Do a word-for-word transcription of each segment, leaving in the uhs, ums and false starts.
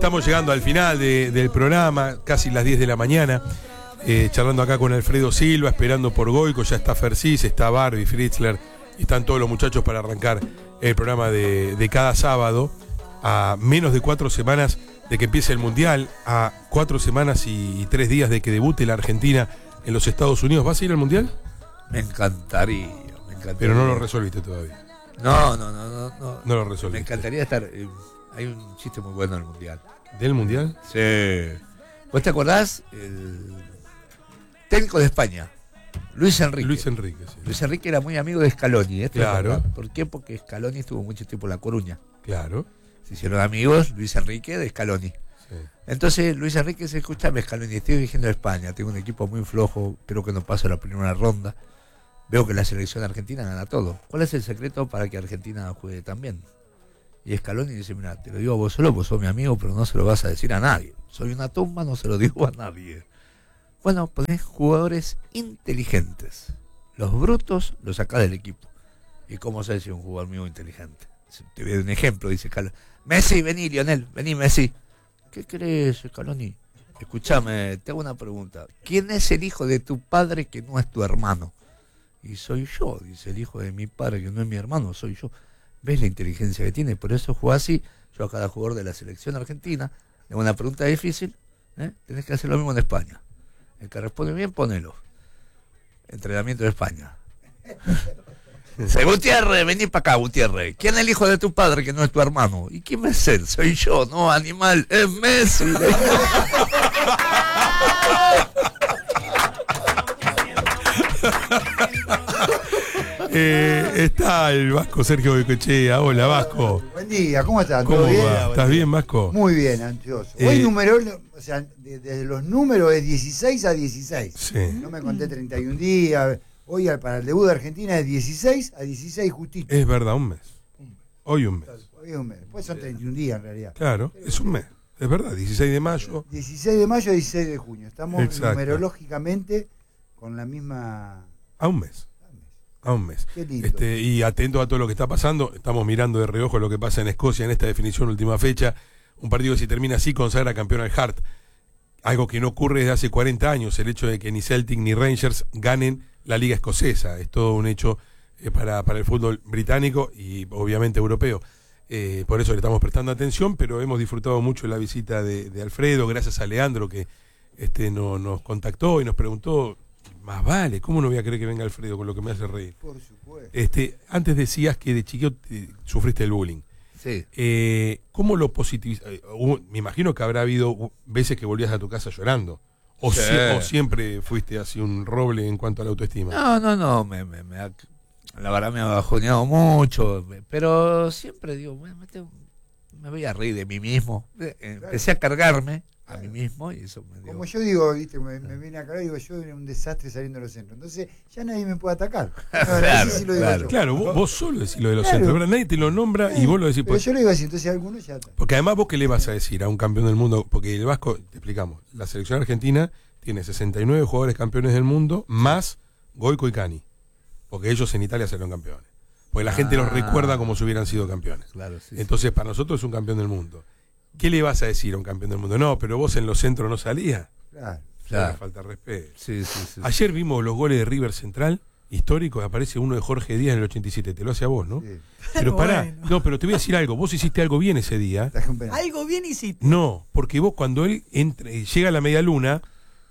estamos llegando al final de, del programa, casi las diez de la mañana, eh, charlando acá con Alfredo Silva, esperando por Goico, ya está Fercis, está Barbie, Fritzler, y están todos los muchachos para arrancar el programa de, de cada sábado, a menos de cuatro semanas de que empiece el Mundial, a cuatro semanas y, y tres días de que debute la Argentina en los Estados Unidos. ¿Vas a ir al Mundial? Me encantaría, me encantaría. Pero no lo resolviste todavía. No, no, no, no. No, no lo resolviste. Me encantaría estar... Eh, hay un chiste muy bueno del Mundial. ¿Del Mundial? Sí. ¿Vos te acordás? El técnico de España, Luis Enrique. Luis Enrique, sí. Luis Enrique era muy amigo de Scaloni. ¿eh? Claro. ¿Por qué? Porque Scaloni estuvo mucho tiempo en La Coruña. Claro. Se hicieron amigos Luis Enrique de Scaloni. Sí. Entonces Luis Enrique se escucha, Scaloni, estoy dirigiendo a España, tengo un equipo muy flojo, creo que no paso la primera ronda. Veo que la selección argentina gana todo. ¿Cuál es el secreto para que Argentina juegue tan bien? Y Scaloni dice, mira, te lo digo a vos solo, vos sos mi amigo, pero no se lo vas a decir a nadie. Soy una tumba, no se lo digo a nadie. Bueno, ponés jugadores inteligentes. Los brutos los sacás del equipo. ¿Y cómo sabes si es un jugador mío inteligente? Te voy a dar un ejemplo, dice Scaloni. Messi, vení, Lionel, vení, Messi. ¿Qué crees, Scaloni? Escuchame, te hago una pregunta. ¿Quién es el hijo de tu padre que no es tu hermano? Y soy yo, dice el hijo de mi padre que no es mi hermano, soy yo. ¿Ves la inteligencia que tiene? Por eso juega así. Yo a cada jugador de la selección argentina le hago una pregunta difícil, ¿eh? Tenés que hacer lo mismo en España. El que responde bien, ponelo. Entrenamiento de España. Dice, Gutiérrez, vení para acá, Gutiérrez. ¿Quién es el hijo de tu padre que no es tu hermano? ¿Y quién es él? Soy yo, no, animal, es Messi. eh, está el Vasco Sergio Goicoechea. Hola, Vasco. Buen día, ¿cómo estás? ¿Cómo ¿Todo bien? va? ¿Estás bien, Vasco? Muy bien, ansioso. Eh, Hoy número, o sea, desde de los números es dieciséis a dieciséis. Sí. No me conté treinta y un días. Hoy para el debut de Argentina es dieciséis a dieciséis justito. Es verdad, un mes. Hoy un mes. Hoy es un mes. Después son treinta y un días en realidad. Claro, es un mes. Es verdad, dieciséis de mayo. dieciséis de mayo a dieciséis de junio. Estamos Exacto. numerológicamente con la misma... A un mes. A un mes. Qué lindo. Este, y atento a todo lo que está pasando. Estamos mirando de reojo lo que pasa en Escocia en esta definición última fecha. Un partido que si termina así consagra campeón al Heart. Algo que no ocurre desde hace cuarenta años. El hecho de que ni Celtic ni Rangers ganen la liga escocesa. Es todo un hecho eh, para, para el fútbol británico y obviamente europeo. Eh, por eso le estamos prestando atención, pero hemos disfrutado mucho la visita de, de Alfredo, gracias a Leandro que este, no, nos contactó y nos preguntó, más vale, ¿cómo no voy a querer que venga Alfredo con lo que me hace reír? Por supuesto. Este, antes decías que de chiquito eh, sufriste el bullying. Sí. Eh, ¿Cómo lo positivizaste? Uh, me imagino que habrá habido veces que volvías a tu casa llorando. O, Sí. si, o siempre fuiste así un roble en cuanto a la autoestima. No, no, no, me, me, me ha, la verdad me ha bajoneado mucho, pero siempre digo, bueno, me, tengo, me voy a reír de mí mismo. Empecé a cargarme a mí mismo y eso me dio... Como yo digo, viste, me, me viene acá y digo, yo era un desastre saliendo de los centros. Entonces ya nadie me puede atacar. No, Claro, así sí lo digo claro. yo. Claro, vos, vos solo decís lo de los Claro. centros, ¿verdad? Nadie te lo nombra y vos lo decís. Pero Pues, yo lo digo así, entonces algunos ya... porque además vos qué le vas a decir a un campeón del mundo, porque el Vasco, te explicamos, la selección argentina tiene sesenta y nueve jugadores campeones del mundo, más Goico y Cani, porque ellos en Italia salieron campeones. Porque la gente los Ah. recuerda como si hubieran sido campeones. Claro, sí, Entonces, para nosotros es un campeón del mundo. ¿Qué le vas a decir a un campeón del mundo? No, pero vos en los centros no salías. Claro. Claro. No, falta de respeto. sí, sí, sí. Ayer vimos los goles de River Central, históricos, aparece uno de Jorge Díaz en el ochenta y siete, te lo hace a vos, ¿no? Sí. Pero pará, Bueno. no, pero te voy a decir algo, vos hiciste algo bien ese día. Traje un penal. Algo bien hiciste. No, porque vos cuando él entre, llega a la media luna,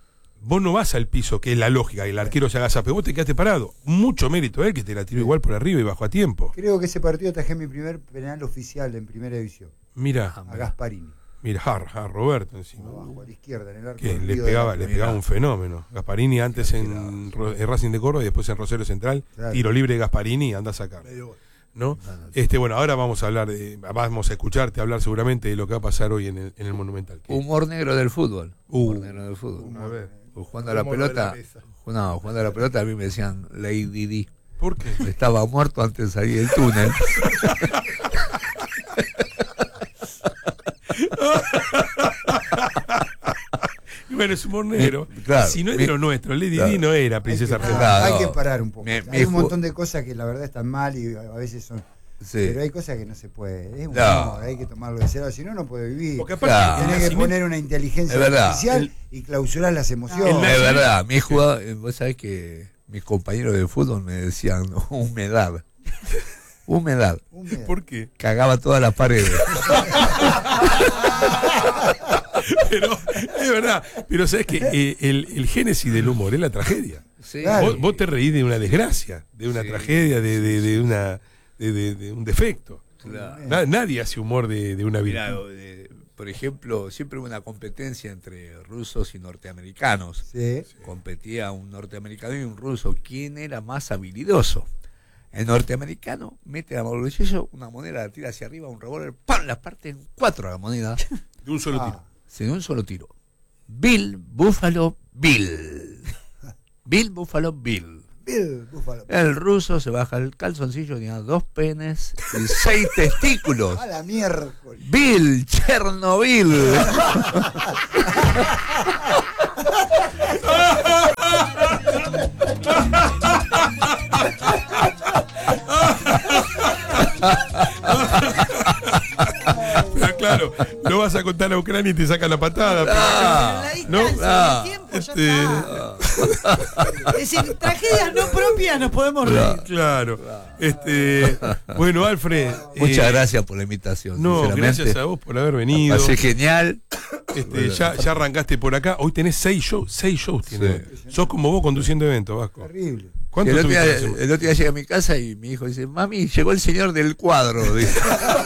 vos no vas al piso, que es la lógica, que el arquero se haga zape, vos te quedaste parado. Mucho mérito él, que te la tiró igual por arriba y bajo a tiempo. Creo que ese partido traje mi primer penal oficial en primera división. Mira, A Gasparini. mira, a, a Roberto encima. Abajo a la izquierda, en el arco. Que del le Río de pegaba, la le Plata. pegaba un fenómeno. Gasparini antes en, Ro- en Racing de Córdoba y después en Rosario Central. Claro. Tiro libre de Gasparini, anda a sacar. ¿No? Este, bueno, ahora vamos a hablar, de, vamos a escucharte hablar seguramente de lo que va a pasar hoy en el, en el Monumental. ¿Qué? Humor negro del fútbol. Uh. Humor negro del fútbol. A ver. Pues jugando a la pelota, no, jugando a la pelota a mí me decían Lady D. ¿Por qué? Estaba muerto antes de salir del túnel. Bueno, es humor negro. Mi- claro, si no es mi- de lo nuestro, Lady claro. Di no era Hay princesa que, argentina. Claro. hay que parar un poco. Mi- mi Hay un ju- montón de cosas que la verdad están mal y a veces son Sí. Pero hay cosas que no se puede. Es un No. humor, hay que tomarlo de cero, si no, no puede vivir. Porque aparte, Claro. el Tenés que nacimiento- poner una inteligencia Es verdad. artificial El- y clausurar las emociones. El Es nacimiento- verdad, mi jugador, eh, vos sabés que mis compañeros de fútbol me decían humedad. Humedad. Húmeda. ¿Por qué? Cagaba todas las paredes. Pero es verdad. Pero sabes que eh, el, el génesis del humor es la tragedia. Sí. Claro. Vos, vos te reís de una desgracia, de una Sí. tragedia, de, de, de una de, de- de un defecto. Claro. Na- nadie hace humor de, de una Mirá, virtud. eh, por ejemplo, siempre hubo una competencia entre rusos y norteamericanos. Sí. Competía un norteamericano y un ruso. ¿Quién era más habilidoso? El norteamericano mete a bolsillo una moneda, la tira hacia arriba, un revólver, ¡pam! La parte en cuatro a la moneda, De un solo Ah, tiro. sin un solo tiro. Bill, Buffalo, Bill. Bill, Buffalo, Bill. Bill Buffalo. El ruso se baja el calzoncillo, tenía dos penes y seis testículos. A la miércoles. Bill, Chernobyl. Pero claro, no vas a contar a Ucrania y te sacan la patada. Ah, la no, distancia, ah, el tiempo, ya este- está. Es decir, tragedias no propias nos podemos reír. Claro. Este, bueno, Alfred. Muchas eh, gracias por la invitación. No, sinceramente. gracias a vos por haber venido. Pasé genial. Este, ya, ya arrancaste por acá. Hoy tenés seis shows. Seis shows tienes. Sos como vos conduciendo eventos, Vasco. Terrible. ¿Cuánto El otro, día, tuviste en la semana? el otro día llegué a mi casa y mi hijo dice, mami, llegó el señor del cuadro. Dice.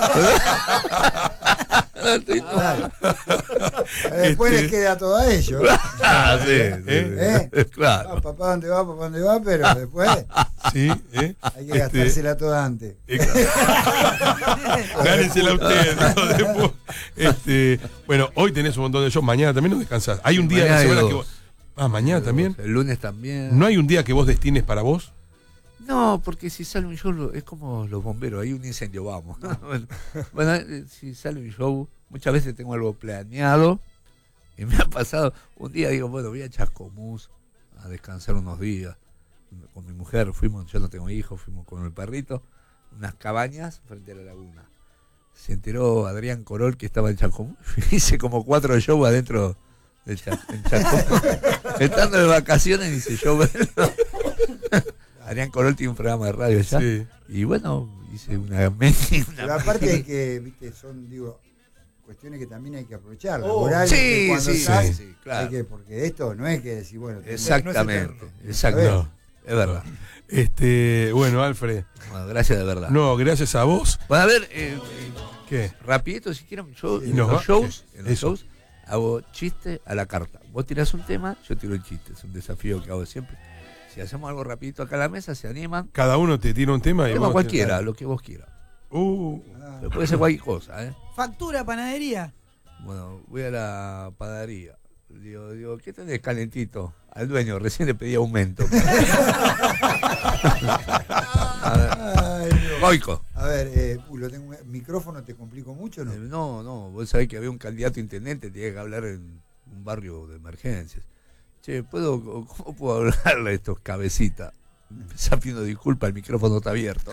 Claro. Después Este- les queda todo a ellos. Ah, sí, sí, ¿Eh? sí. Claro. Ah, papá, ¿dónde va? Papá, ¿dónde va? Pero después Sí, ¿eh? hay que Este, gastársela toda antes. eh, Gánensela usted, ¿no? Después, este, bueno, hoy tenés un montón de shows. Mañana también no descansás. Hay un día de la Mañana hay semana dos. que vos. Ah, mañana también. El lunes también. ¿No hay un día que vos destines para vos? No, porque si sale un show lo- es como los bomberos, hay un incendio, vamos. bueno, bueno, eh, si sale un show, muchas veces tengo algo planeado y me ha pasado, un día digo, bueno, voy a Chascomús a descansar unos días. Con mi mujer fuimos, yo no tengo hijos, fuimos con el perrito, unas cabañas frente a la laguna. Se enteró Adrián Corol que estaba en Chascomús, hice como cuatro shows adentro de Cha- en Chascomús. Estando de vacaciones hice show. Adrián Corol tiene un programa de radio allá. Sí. Y bueno, hice una, una Pero aparte hay que, viste, son, digo, cuestiones que también hay que aprovechar. Oh, laborales, sí, que cuando sí, estás, sí, sí, claro. hay que, porque esto no es que decir, bueno, te- Exactamente, no es exacto. eterno. Es verdad. Este, bueno, Alfred. Bueno, gracias de verdad. No, gracias a vos. Bueno, a ver, eh, ¿Qué? rapidito, si quieren, yo Y en nos los va- shows, ¿qué? en los Eso. shows hago chiste a la carta. Vos tirás un tema, yo tiro el chiste. Es un desafío que hago siempre. Si hacemos algo rapidito acá a la mesa, se animan. Cada uno te tira un tema y Tema vos- cualquiera, lo que vos quieras. Uh, Ah, Pero puede ser cualquier cosa, ¿eh? Factura, panadería. Bueno, voy a la panadería. Digo, digo, ¿qué tenés calentito? Al dueño, recién le pedí aumento. A ay, ver, Dios. Goico. A ver, eh, uy, lo tengo, micrófono, ¿te complico mucho o no? Eh, No, no, vos sabés que había un candidato a intendente, tenía que hablar en un barrio de emergencias. Che, ¿puedo, ¿cómo puedo hablarle a estos cabecitas? Me empezá pidiendo disculpas, el micrófono está abierto.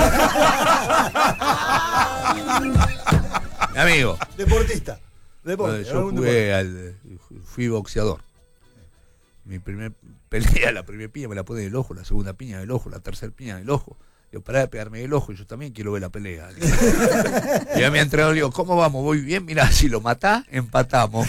Mi amigo, Deportista. bueno, Deporte, yo algún jugué al, fui boxeador. Mi primer pelea, la primera piña me la pone en el ojo, la segunda piña en el ojo, la tercera piña en el ojo. Digo, pará de pegarme en el ojo, yo también quiero ver la pelea. Y a mi entrenador le digo, ¿cómo vamos? ¿Voy bien? Mirá, si lo matás, empatamos.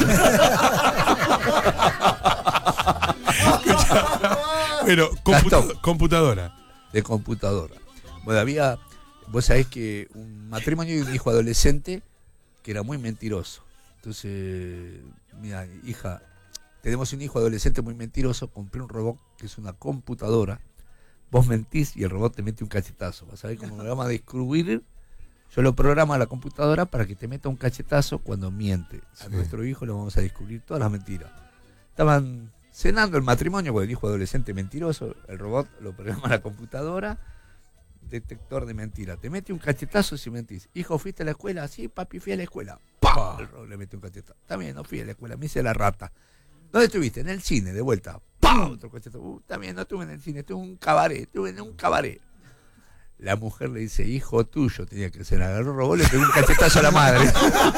bueno, computa- computadora. De computadora. Bueno, había, vos sabés que un matrimonio y un hijo adolescente que era muy mentiroso. Entonces, mira, hija, tenemos un hijo adolescente muy mentiroso, compré un robot que es una computadora, vos mentís y el robot te mete un cachetazo. Vas a ver cómo lo vamos a descubrir. Yo lo programo a la computadora para que te meta un cachetazo cuando miente. A Sí. nuestro hijo le vamos a descubrir todas las mentiras. Estaban cenando el matrimonio con el hijo adolescente mentiroso, el robot lo programa a la computadora, detector de mentira. Te mete un cachetazo si mentís. Hijo, ¿fuiste a la escuela? Sí, papi, fui a la escuela. ¡Pah! El robot le mete un cachetazo. También no fui a la escuela, me hice la rata. ¿Dónde estuviste? En el cine, de vuelta. ¡Pah! Otro cachetazo. Uh, también no estuve en el cine, estuve en un cabaret, estuve en un cabaret. La mujer le dice, hijo tuyo tenía que ser. Agarró, robó, le pegó un cachetazo a la madre.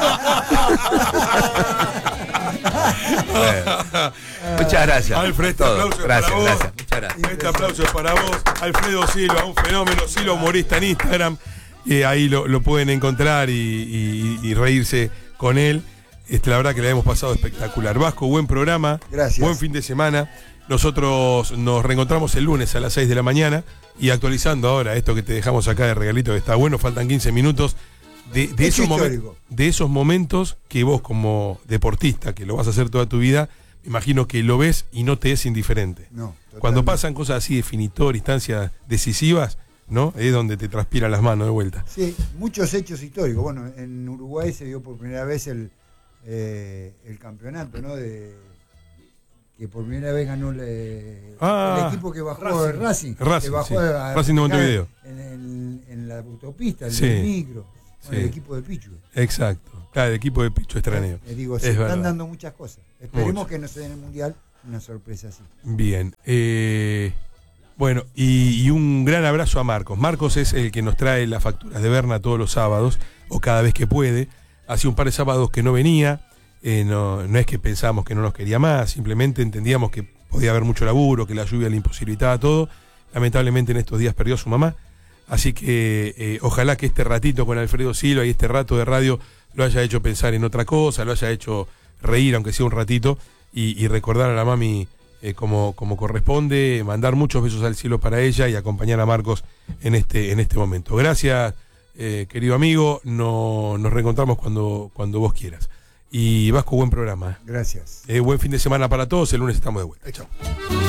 Bueno, muchas gracias. Alfred, este Todo. aplauso es Gracias, para vos. gracias. Muchas gracias. Este aplauso es para vos. Alfredo Silva, un fenómeno, Silva humorista en Instagram. Eh, ahí lo, lo pueden encontrar y, y- y reírse con él. Este, la verdad que le hemos pasado espectacular. Vasco, buen programa. Gracias. Buen fin de semana. Nosotros nos reencontramos el lunes a las seis de la mañana y actualizando ahora esto que te dejamos acá de regalito que está bueno, faltan quince minutos. De, de, Hecho esos, momen- histórico. de esos momentos que vos como deportista, que lo vas a hacer toda tu vida, me imagino que lo ves y no te es indiferente. No, Cuando totalmente. pasan cosas así definitorias, instancias decisivas, ¿no? Es donde te transpiran las manos de vuelta. Sí, muchos hechos históricos. Bueno, en Uruguay se dio por primera vez el, eh, el campeonato, ¿no? De, que por primera vez ganó le- Ah, el equipo que bajó el Racing. Racing, que bajó sí. a- Racing de Montevideo. En, el- en la autopista, el Sí. del micro, con Sí. el equipo de Pichu. Exacto. Claro, el equipo de Picho Estraneo. Les digo, Es se están verdad. dando muchas cosas. Esperemos Mucho. que no se den en el Mundial una sorpresa así. Bien. eh, bueno, y, y un gran abrazo a Marcos. Marcos es el que nos trae las facturas de Berna todos los sábados, o cada vez que puede. Hace un par de sábados que no venía. eh, no, no es que pensábamos que no nos quería más, simplemente entendíamos que podía haber mucho laburo, que la lluvia le imposibilitaba todo. Lamentablemente en estos días perdió a su mamá. Así que eh, ojalá que este ratito con Alfredo Silva y este rato de radio lo haya hecho pensar en otra cosa, lo haya hecho reír, aunque sea un ratito, y, y recordar a la mami eh, como, como corresponde, mandar muchos besos al cielo para ella y acompañar a Marcos en este, en este momento. Gracias, eh, querido amigo, no, nos reencontramos cuando, cuando vos quieras. Y Vasco, buen programa. Gracias. Eh, buen fin de semana para todos, el lunes estamos de vuelta. Chao.